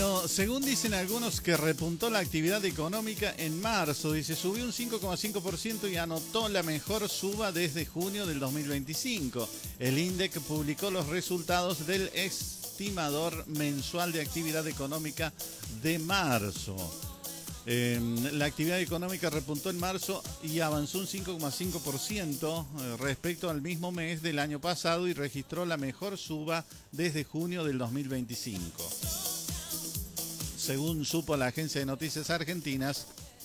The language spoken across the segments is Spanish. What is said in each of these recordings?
Bueno, según dicen algunos que repuntó la actividad económica en marzo, dice, subió un 5,5% y anotó la mejor suba desde junio del 2025. El INDEC publicó los resultados del estimador mensual de actividad económica de marzo. La actividad económica repuntó en marzo y avanzó un 5,5% respecto al mismo mes del año pasado y registró la mejor suba desde junio del 2025. Según supo la agencia de noticias argentinas,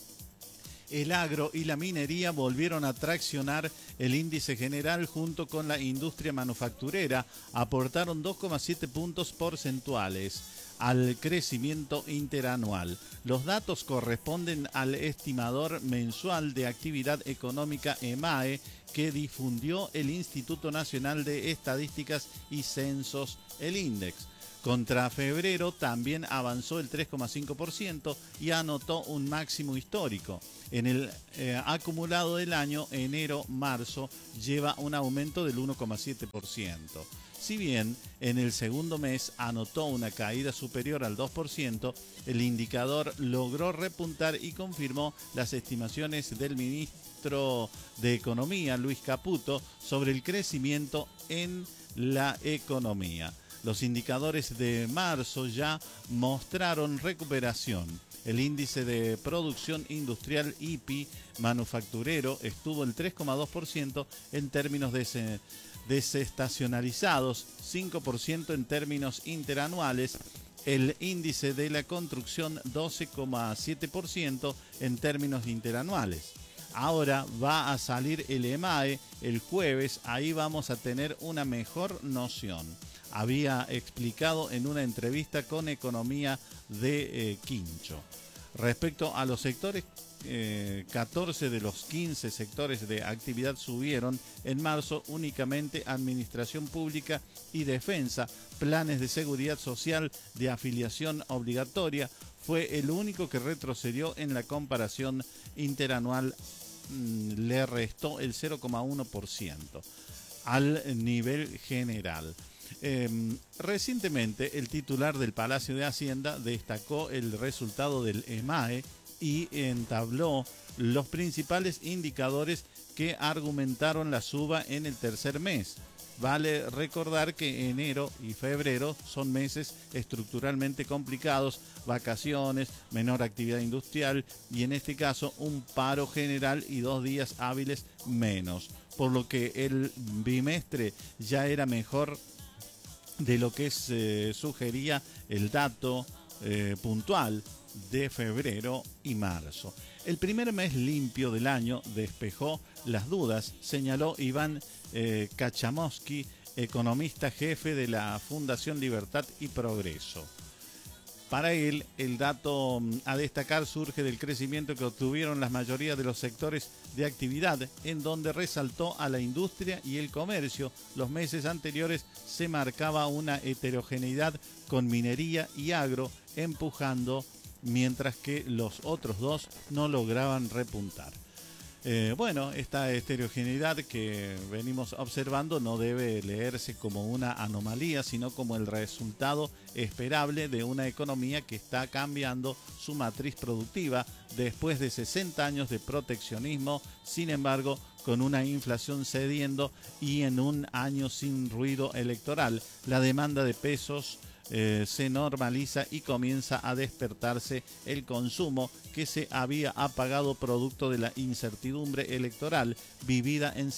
el agro y la minería volvieron a traccionar el índice general junto con la industria manufacturera, aportaron 2,7 puntos porcentuales al crecimiento interanual. Los datos corresponden al estimador mensual de actividad económica EMAE que difundió el Instituto Nacional de Estadísticas y Censos, el INDEX. Contra febrero también avanzó el 3,5% y anotó un máximo histórico. En el acumulado del año, enero-marzo, lleva un aumento del 1,7%. Si bien en el segundo mes anotó una caída superior al 2%, el indicador logró repuntar y confirmó las estimaciones del ministro de Economía, Luis Caputo, sobre el crecimiento en la economía. Los indicadores de marzo ya mostraron recuperación. El índice de producción industrial IPI manufacturero estuvo el 3,2% en términos desestacionalizados, 5% en términos interanuales. El índice de la construcción 12,7% en términos interanuales. Ahora va a salir el EMAE el jueves, ahí vamos a tener una mejor noción. Había explicado en una entrevista con Economía de Quincho. Respecto a los sectores, 14 de los 15 sectores de actividad subieron en marzo, únicamente administración pública y defensa, planes de seguridad social de afiliación obligatoria, fue el único que retrocedió en la comparación interanual, le restó el 0,1% al nivel general. Recientemente el titular del Palacio de Hacienda destacó el resultado del EMAE y entabló los principales indicadores que argumentaron la suba en el tercer mes. Vale recordar que enero y febrero son meses estructuralmente complicados, vacaciones, menor actividad industrial y en este caso un paro general y 2 días hábiles menos, por lo que el bimestre ya era mejor de lo que sugería el dato puntual de febrero y marzo. El primer mes limpio del año despejó las dudas, señaló Iván Kachamovsky, economista jefe de la Fundación Libertad y Progreso. Para él, el dato a destacar surge del crecimiento que obtuvieron la mayoría de los sectores de actividad, en donde resaltó a la industria y el comercio. Los meses anteriores se marcaba una heterogeneidad con minería y agro empujando, mientras que los otros dos no lograban repuntar. Bueno, esta heterogeneidad que venimos observando no debe leerse como una anomalía, sino como el resultado esperable de una economía que está cambiando su matriz productiva después de 60 años de proteccionismo, sin embargo, con una inflación cediendo y en un año sin ruido electoral. La demanda de pesos se normaliza y comienza a despertarse el consumo que se había apagado producto de la incertidumbre electoral vivida en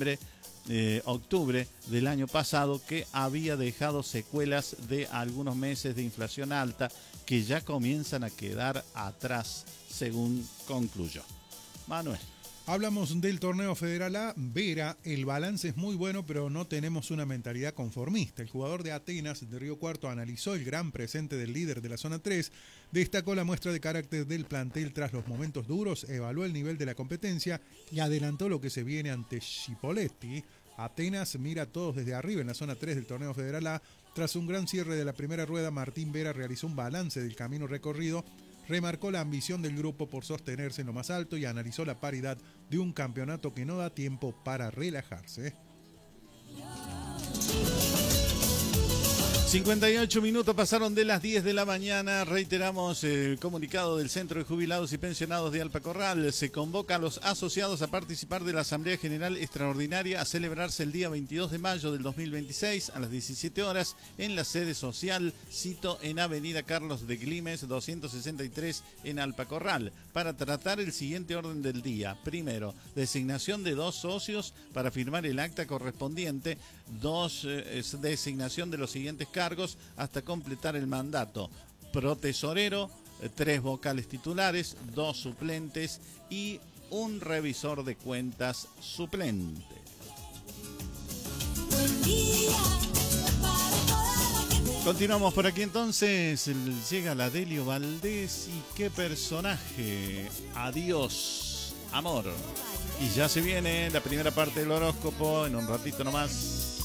octubre del año pasado, que había dejado secuelas de algunos meses de inflación alta que ya comienzan a quedar atrás, según concluyó. Manuel. Hablamos del torneo Federal A. Vera, el balance es muy bueno, pero no tenemos una mentalidad conformista. El jugador de Atenas, de Río Cuarto, analizó el gran presente del líder de la zona 3, destacó la muestra de carácter del plantel tras los momentos duros, evaluó el nivel de la competencia y adelantó lo que se viene ante Chipoletti. Atenas mira a todos desde arriba en la zona 3 del torneo Federal A. Tras un gran cierre de la primera rueda, Martín Vera realizó un balance del camino recorrido, remarcó la ambición del grupo por sostenerse en lo más alto y analizó la paridad de un campeonato que no da tiempo para relajarse. 58 minutos pasaron de las 10 de la mañana. Reiteramos el comunicado del Centro de Jubilados y Pensionados de Alpacorral. Se convoca a los asociados a participar de la Asamblea General Extraordinaria a celebrarse el día 22 de mayo del 2026 a las 17 horas en la sede social, cito en Avenida Carlos de Glimes 263 en Alpacorral, para tratar el siguiente orden del día. Primero, designación de 2 socios para firmar el acta correspondiente. 2, designación de los siguientes cargos hasta completar el mandato: protesorero, 3 vocales titulares, 2 suplentes y un revisor de cuentas suplente. Continuamos por aquí entonces. Llega la Delio Valdés y qué personaje. Adiós, amor. Y ya se viene la primera parte del horóscopo en un ratito nomás.